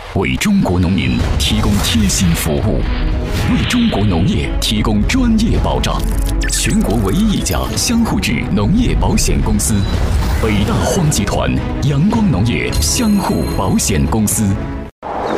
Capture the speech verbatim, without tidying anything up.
为中国农民提供贴心服务，为中国农业提供专业保障。全国唯一一家相互制农业保险公司——北大荒集团阳光农业相互保险公司。